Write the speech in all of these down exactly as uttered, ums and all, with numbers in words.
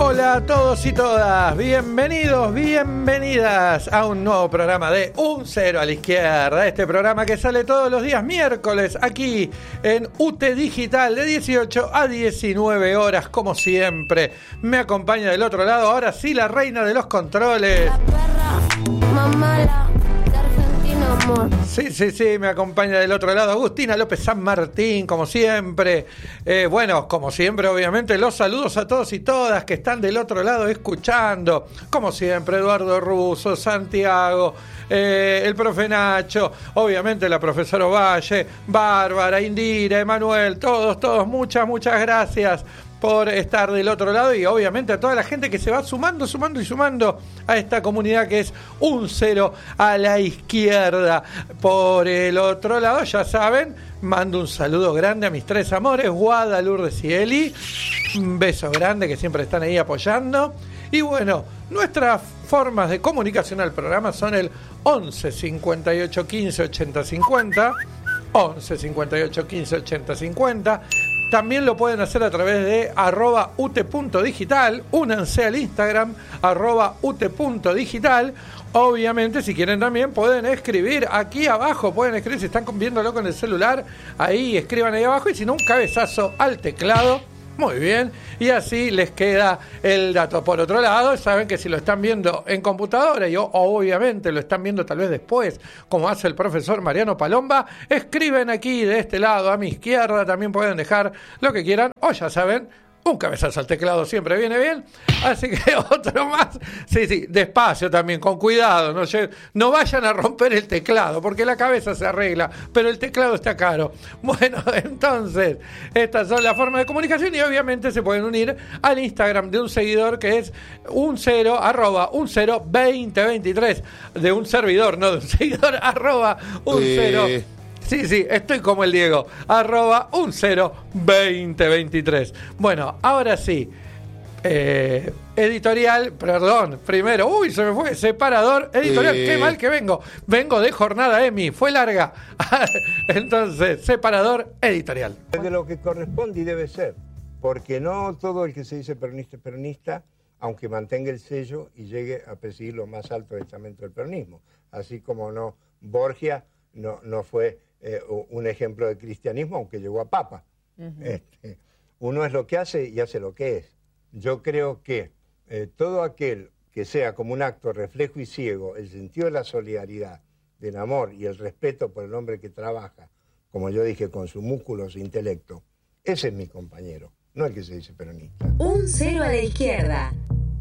Hola a todos y todas, bienvenidos, bienvenidas a un nuevo programa de Un Cero a la Izquierda, este programa que sale todos los días miércoles aquí en U T Digital de dieciocho a diecinueve horas, como siempre. Me acompaña del otro lado, ahora sí, la reina de los controles. La perra, mamá, la de Argentina, amor. Sí, sí, sí, me acompaña del otro lado Agustina López San Martín, como siempre. Eh, bueno, como siempre, obviamente, los saludos a todos y todas que están del otro lado escuchando. Como siempre, Eduardo Russo, Santiago, eh, el profe Nacho, obviamente la profesora Ovalle, Bárbara, Indira, Emanuel, todos, todos, muchas, muchas gracias por estar del otro lado y obviamente a toda la gente que se va sumando, sumando y sumando a esta comunidad que es Un Cero a la Izquierda. Por el otro lado, ya saben, mando un saludo grande a mis tres amores, Guada, Lourdes y Eli. Un beso grande que siempre están ahí apoyando. Y bueno, nuestras formas de comunicación al programa son el once cincuenta y ocho quince ochenta cincuenta, once cincuenta y ocho quince ochenta cincuenta. También lo pueden hacer a través de arroba ut.digital, únanse al Instagram, arroba ut.digital. Obviamente, si quieren también pueden escribir aquí abajo, pueden escribir, si están viéndolo con el celular, ahí escriban ahí abajo, y si no, un cabezazo al teclado. Muy bien, y así les queda el dato. Por otro lado, saben que si lo están viendo en computadora y obviamente lo están viendo tal vez después, como hace el profesor Mariano Palomba, escriben aquí de este lado a mi izquierda, también pueden dejar lo que quieran, o ya saben, un cabezazo al teclado siempre viene bien, así que otro más, sí, sí, despacio también, con cuidado, no, no vayan a romper el teclado, porque la cabeza se arregla, pero el teclado está caro. Bueno, entonces, estas son las formas de comunicación y obviamente se pueden unir al Instagram de un seguidor que es un cero, arroba, un cero veinte veintitrés, de un servidor, no de un seguidor, arroba, un cero. Eh... Sí, sí, estoy como el Diego, arroba un cero veinte veintitrés. Bueno, ahora sí, eh, editorial, perdón, primero, uy, se me fue, separador, editorial, eh... qué mal que vengo, vengo de jornada Emi, fue larga. Entonces, separador, editorial. De lo que corresponde y debe ser, porque no todo el que se dice peronista es peronista, aunque mantenga el sello y llegue a presidir lo más alto estamento del peronismo, así como no, Borgia no, no fue Eh, un ejemplo de cristianismo, aunque llegó a papa. Uh-huh. Este, uno es lo que hace y hace lo que es. Yo creo que eh, todo aquel que sea como un acto reflejo y ciego, el sentido de la solidaridad, del amor y el respeto por el hombre que trabaja, como yo dije, con su músculo, su intelecto, ese es mi compañero, no el que se dice peronista. Un cero a la izquierda.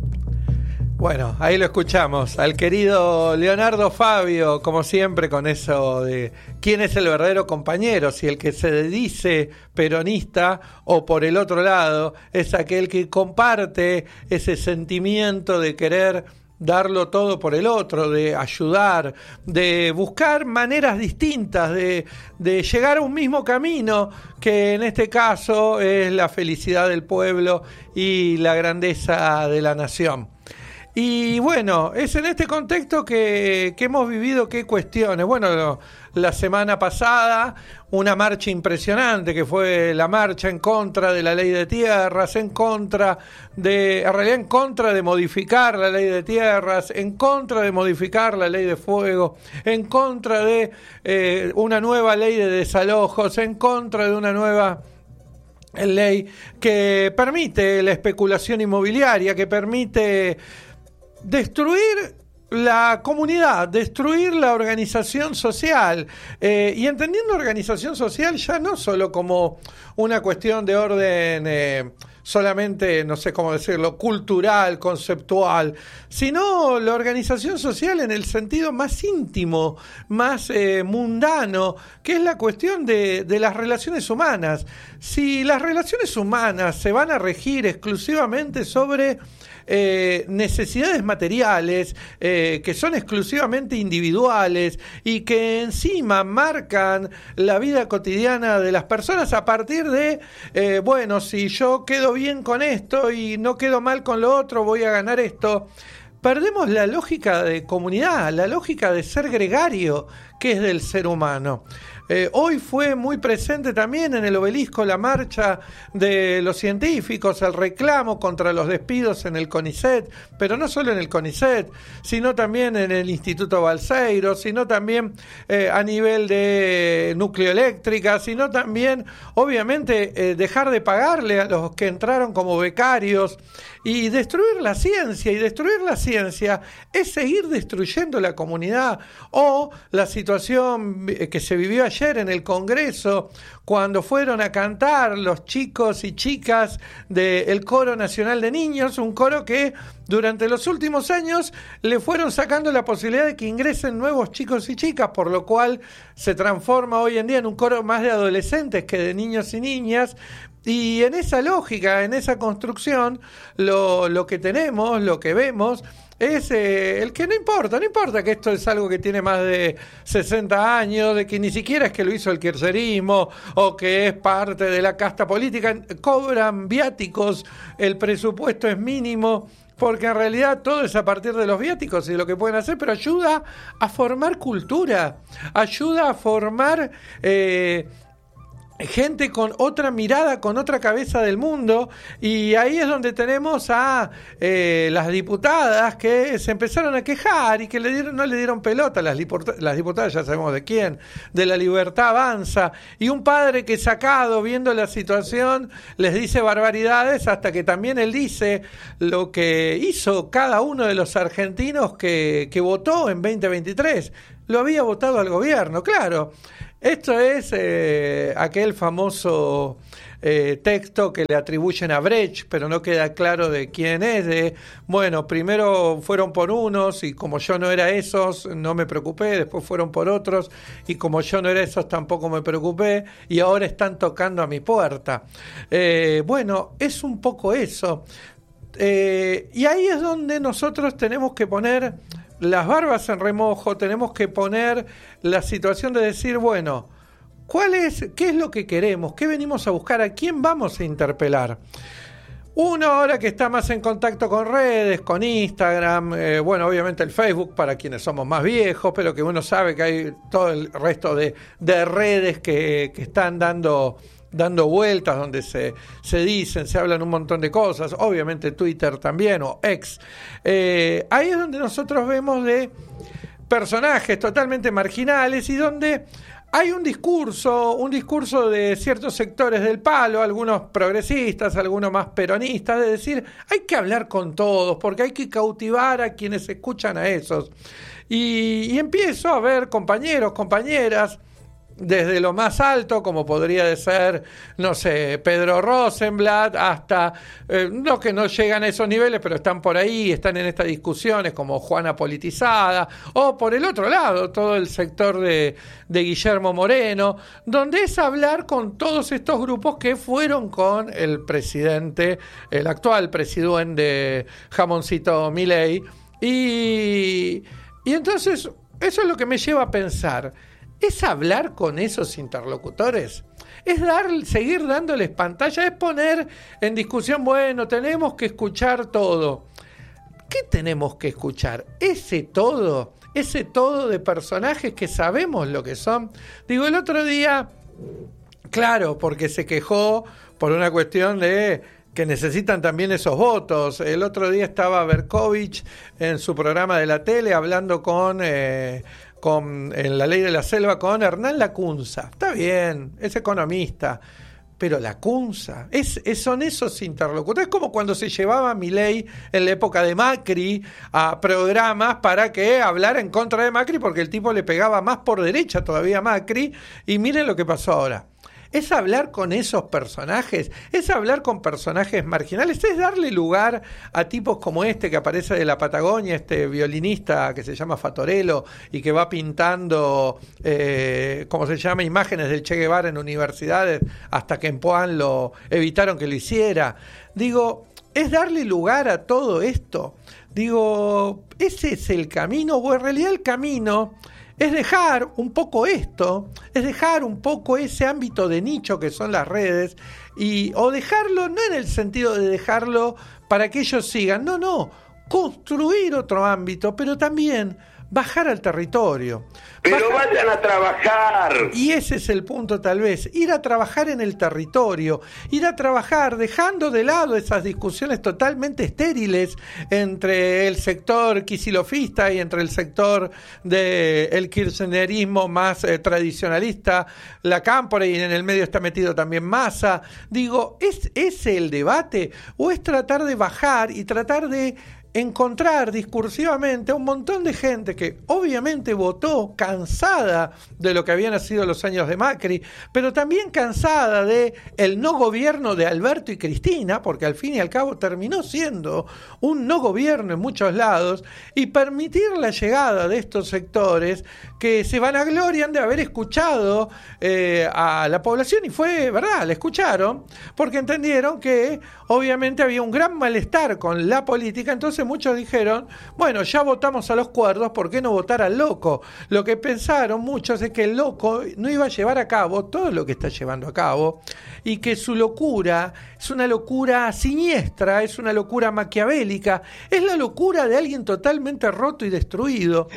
Bueno, ahí lo escuchamos, al querido Leonardo Fabio, como siempre, con eso de quién es el verdadero compañero, si el que se dice peronista o por el otro lado es aquel que comparte ese sentimiento de querer darlo todo por el otro, de ayudar, de buscar maneras distintas, de, de llegar a un mismo camino, que en este caso es la felicidad del pueblo y la grandeza de la nación. Y bueno, es en este contexto que, que hemos vivido qué cuestiones. Bueno, la semana pasada una marcha impresionante que fue la marcha en contra de la ley de tierras, en contra de, en realidad en contra de modificar la ley de tierras, en contra de modificar la ley de fuego, en contra de eh, una nueva ley de desalojos, en contra de una nueva ley que permite la especulación inmobiliaria, que permite destruir la comunidad, destruir la organización social, eh, y entendiendo organización social ya no solo como una cuestión de orden eh, solamente, no sé cómo decirlo, cultural, conceptual, sino la organización social en el sentido más íntimo, más eh, mundano, que es la cuestión de, de las relaciones humanas. Si las relaciones humanas se van a regir exclusivamente sobre Eh, necesidades materiales eh, que son exclusivamente individuales y que encima marcan la vida cotidiana de las personas a partir de, eh, bueno, si yo quedo bien con esto y no quedo mal con lo otro, voy a ganar esto. Perdemos la lógica de comunidad, la lógica de ser gregario que es del ser humano. Eh, hoy fue muy presente también en el Obelisco la marcha de los científicos, el reclamo contra los despidos en el CONICET, pero no solo en el CONICET, sino también en el Instituto Balseiro, sino también eh, a nivel de núcleo eléctrica, sino también, obviamente, eh, dejar de pagarle a los que entraron como becarios y destruir la ciencia. Y destruir la ciencia es seguir destruyendo la comunidad. O la situación que se vivió ayer en el Congreso, cuando fueron a cantar los chicos y chicas del Coro Nacional de Niños, un coro que durante los últimos años le fueron sacando la posibilidad de que ingresen nuevos chicos y chicas, por lo cual se transforma hoy en día en un coro más de adolescentes que de niños y niñas. Y en esa lógica, en esa construcción, lo, lo que tenemos, lo que vemos, es eh, el que no importa, no importa que esto es algo que tiene más de sesenta años, de que ni siquiera es que lo hizo el kirchnerismo o que es parte de la casta política, cobran viáticos, el presupuesto es mínimo, porque en realidad todo es a partir de los viáticos y de lo que pueden hacer, pero ayuda a formar cultura, ayuda a formar eh, gente con otra mirada, con otra cabeza del mundo, y ahí es donde tenemos a eh, las diputadas que se empezaron a quejar y que le dieron, no le dieron pelota, las, las diputadas ya sabemos de quién, de La Libertad Avanza, y un padre que sacado viendo la situación les dice barbaridades, hasta que también él dice lo que hizo cada uno de los argentinos que, que votó en veinte veintitrés, lo había votado al gobierno, claro. Esto es eh, aquel famoso eh, texto que le atribuyen a Brecht, pero no queda claro de quién es, de, bueno, primero fueron por unos y como yo no era esos, no me preocupé, después fueron por otros y como yo no era esos, tampoco me preocupé y ahora están tocando a mi puerta. Eh, bueno, es un poco eso. Eh, y ahí es donde nosotros tenemos que poner las barbas en remojo, tenemos que poner la situación de decir, bueno, ¿cuál es, qué es lo que queremos? ¿Qué venimos a buscar? ¿A quién vamos a interpelar? Uno ahora que está más en contacto con redes, con Instagram, eh, bueno, obviamente el Facebook para quienes somos más viejos, pero que uno sabe que hay todo el resto de, de redes que, que están dando... dando vueltas, donde se, se dicen, se hablan un montón de cosas, obviamente Twitter también, o X. Eh, ahí es donde nosotros vemos de personajes totalmente marginales y donde hay un discurso, un discurso de ciertos sectores del palo, algunos progresistas, algunos más peronistas, de decir, hay que hablar con todos, porque hay que cautivar a quienes escuchan a esos. Y, y empiezo a ver compañeros, compañeras, desde lo más alto, como podría ser, no sé, Pedro Rosenblatt, hasta, eh, no que no llegan a esos niveles, pero están por ahí, están en estas discusiones, como Juana Politizada, o por el otro lado, todo el sector de, de Guillermo Moreno, donde es hablar con todos estos grupos que fueron con el presidente, el actual presidente Jamoncito Milei, y, y entonces, eso es lo que me lleva a pensar, ¿es hablar con esos interlocutores? Es dar, seguir dándoles pantalla, es poner en discusión, bueno, tenemos que escuchar todo. ¿Qué tenemos que escuchar? ¿Ese todo? ¿Ese todo de personajes que sabemos lo que son? Digo, el otro día, claro, porque se quejó por una cuestión de que necesitan también esos votos. El otro día estaba Berkovich en su programa de la tele hablando con... Eh, Con, en La Ley de la Selva con Hernán Lacunza. Está bien, es economista, pero Lacunza, es, es, son esos interlocutores. Es como cuando se llevaba a Milei en la época de Macri a programas para que hablara en contra de Macri, porque el tipo le pegaba más por derecha todavía a Macri, y miren lo que pasó ahora. Es hablar con esos personajes, es hablar con personajes marginales, es darle lugar a tipos como este que aparece de la Patagonia, este violinista que se llama Fatorello y que va pintando, eh, ¿cómo se llama?, imágenes del Che Guevara en universidades hasta que en Puan lo evitaron que lo hiciera. Digo, es darle lugar a todo esto. Digo, ese es el camino, o en realidad el camino... es dejar un poco esto, es dejar un poco ese ámbito de nicho que son las redes, y o dejarlo, no en el sentido de dejarlo para que ellos sigan, no, no, construir otro ámbito, pero también bajar al territorio. Pero Bajar... vayan a trabajar. Y ese es el punto, tal vez, ir a trabajar en el territorio, ir a trabajar dejando de lado esas discusiones totalmente estériles entre el sector quisilofista y entre el sector del kirchnerismo más eh, tradicionalista, la Cámpora, y en el medio está metido también Massa. Digo, ¿es ese el debate o es tratar de bajar y tratar de encontrar discursivamente a un montón de gente que obviamente votó cansada de lo que habían sido los años de Macri, pero también cansada de el no gobierno de Alberto y Cristina, porque al fin y al cabo terminó siendo un no gobierno en muchos lados, y permitir la llegada de estos sectores que se vanaglorian de haber escuchado eh, a la población, y fue verdad, la escucharon, porque entendieron que obviamente había un gran malestar con la política. Entonces muchos dijeron, bueno, ya votamos a los cuerdos, ¿por qué no votar al loco? Lo que pensaron muchos es que el loco no iba a llevar a cabo todo lo que está llevando a cabo, y que su locura es una locura siniestra, es una locura maquiavélica, es la locura de alguien totalmente roto y destruido,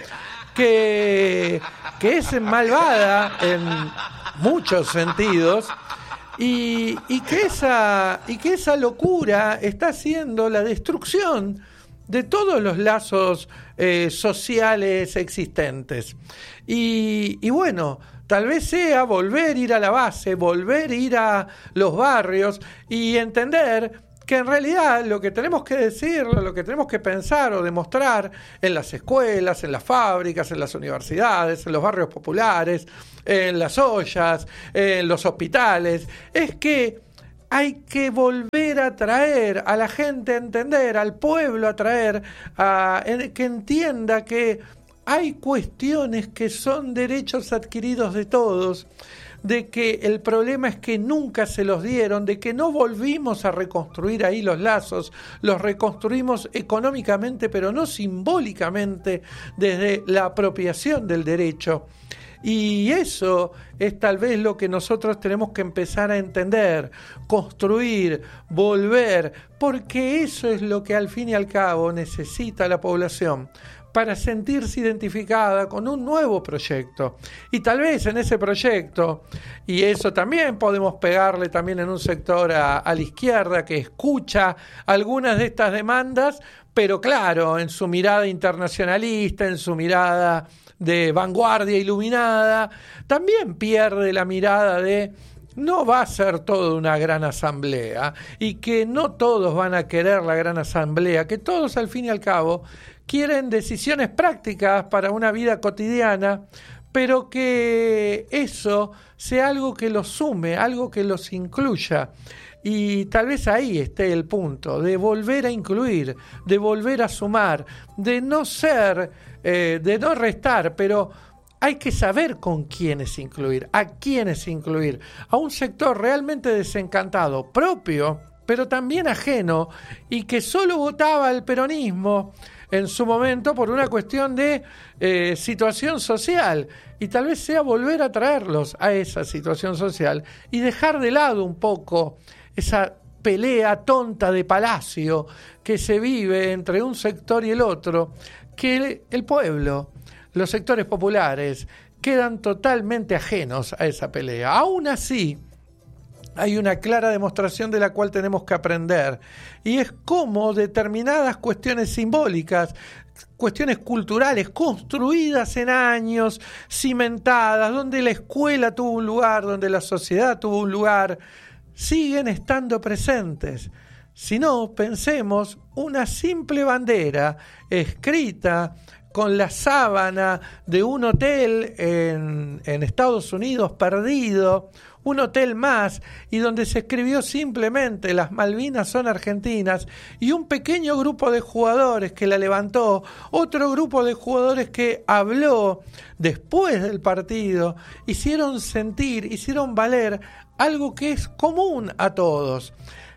que, que es malvada en muchos sentidos. Y, y, que esa, y que esa locura está haciendo la destrucción de todos los lazos eh, sociales existentes. Y, y bueno, tal vez sea volver a ir a la base, volver a ir a los barrios y entender que en realidad lo que tenemos que decir, lo que tenemos que pensar o demostrar en las escuelas, en las fábricas, en las universidades, en los barrios populares, en las ollas, en los hospitales, es que hay que volver a traer a la gente a entender, al pueblo a traer, a, que entienda que hay cuestiones que son derechos adquiridos de todos, de que el problema es que nunca se los dieron, de que no volvimos a reconstruir ahí los lazos, los reconstruimos económicamente, pero no simbólicamente desde la apropiación del derecho. Y eso es tal vez lo que nosotros tenemos que empezar a entender, construir, volver, porque eso es lo que al fin y al cabo necesita la población para sentirse identificada con un nuevo proyecto. Y tal vez en ese proyecto, y eso también podemos pegarle también en un sector a, a la izquierda que escucha algunas de estas demandas, pero claro, en su mirada internacionalista, en su mirada de vanguardia iluminada, también pierde la mirada de no va a ser todo una gran asamblea, y que no todos van a querer la gran asamblea, que todos al fin y al cabo quieren decisiones prácticas para una vida cotidiana, pero que eso sea algo que los sume, algo que los incluya. Y tal vez ahí esté el punto, de volver a incluir, de volver a sumar, de no ser, eh, de no restar, pero hay que saber con quiénes incluir, a quiénes incluir, a un sector realmente desencantado, propio, pero también ajeno, y que solo votaba el peronismo en su momento por una cuestión de eh, situación social, y tal vez sea volver a traerlos a esa situación social y dejar de lado un poco esa pelea tonta de palacio que se vive entre un sector y el otro, que el, el pueblo, los sectores populares, quedan totalmente ajenos a esa pelea. Aún así, hay una clara demostración de la cual tenemos que aprender, y es cómo determinadas cuestiones simbólicas, cuestiones culturales construidas en años, cimentadas, donde la escuela tuvo un lugar, donde la sociedad tuvo un lugar, siguen estando presentes. Si no, pensemos una simple bandera escrita con la sábana de un hotel en, en Estados Unidos perdido, un hotel más, y donde se escribió simplemente las Malvinas son argentinas, y un pequeño grupo de jugadores que la levantó, otro grupo de jugadores que habló después del partido, hicieron sentir, hicieron valer algo que es común a todos.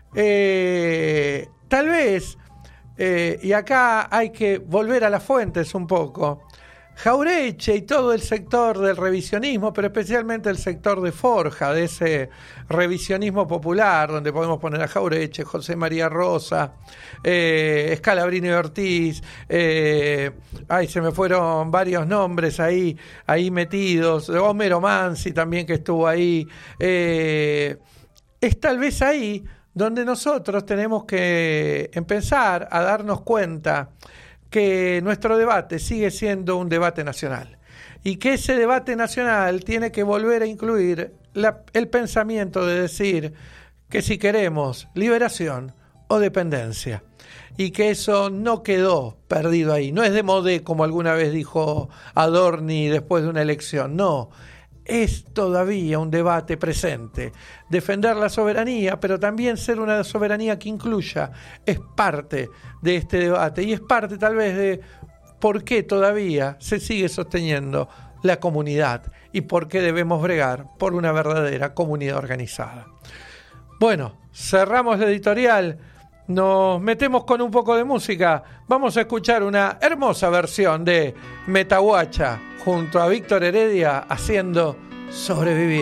Eh, tal vez, eh, y acá hay que volver a las fuentes un poco, Jauretche y todo el sector del revisionismo, pero especialmente el sector de Forja, de ese revisionismo popular, donde podemos poner a Jauretche, José María Rosa, eh, Scalabrini Ortiz, eh, ay, se me fueron varios nombres ahí, ahí metidos, Homero Mansi también que estuvo ahí, eh, es tal vez ahí donde nosotros tenemos que empezar a darnos cuenta que nuestro debate sigue siendo un debate nacional y que ese debate nacional tiene que volver a incluir la, el pensamiento de decir que si queremos liberación o dependencia, y que eso no quedó perdido ahí, no es de modé como alguna vez dijo Adorni después de una elección, no, es todavía un debate presente. Defender la soberanía, pero también ser una soberanía que incluya, es parte de este debate y es parte tal vez de por qué todavía se sigue sosteniendo la comunidad y por qué debemos bregar por una verdadera comunidad organizada. Bueno, cerramos la editorial, nos metemos con un poco de música, vamos a escuchar una hermosa versión de Metahuacha junto a Víctor Heredia haciendo Sobrevivir.